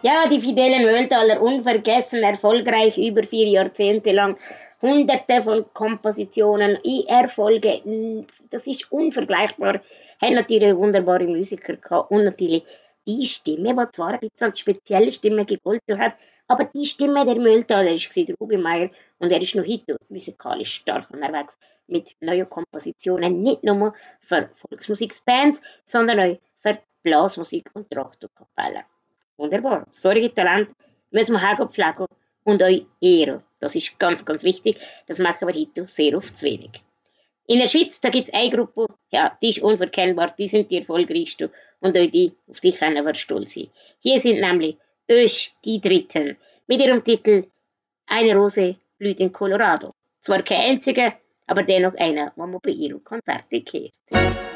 Ja, die Fidelen Mölltaler, unvergessen, erfolgreich über 4 Jahrzehnte lang. Hunderte von Kompositionen, Erfolge, das ist unvergleichbar. Haben natürlich wunderbare Musiker gehabt und natürlich die Stimme, die zwar ein bisschen als spezielle Stimme gegolten hat, aber die Stimme der Mölltaler war der Uwe Meier und er ist noch heute musikalisch stark unterwegs mit neuen Kompositionen, nicht nur für Volksmusikbands, sondern auch für Blasmusik und Traktorkapellen. Wunderbar. Solche Talente müssen wir auch pflegen und euch ehren. Das ist ganz, ganz wichtig. Das machen wir heute sehr oft zu wenig. In der Schweiz, da gibt es eine Gruppe, ja, die ist unverkennbar, die sind die erfolgreichsten und auch die, auf die können wir stolz sein. Hier sind nämlich Ösch, die Dritten, mit ihrem Titel Eine Rose blüht in Colorado. Zwar kein einziger, aber dennoch einer, den man bei ihren Konzerten kennt.